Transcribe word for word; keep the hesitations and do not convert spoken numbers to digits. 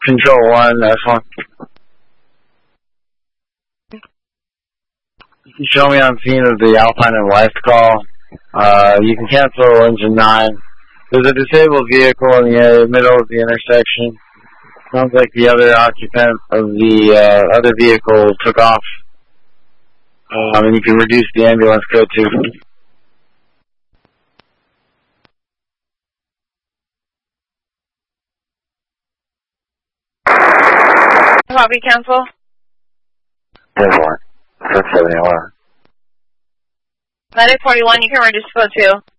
Control one, F one. Show me on scene of the Alpine and West call. Uh, you can cancel engine nine. There's a disabled vehicle in the middle of the intersection. Sounds like the other occupant of the uh, other vehicle took off. Um, and you can reduce the ambulance code too. Copy, cancel. ten four. seven seventy-one. Medic forty-one, you can reduce code two.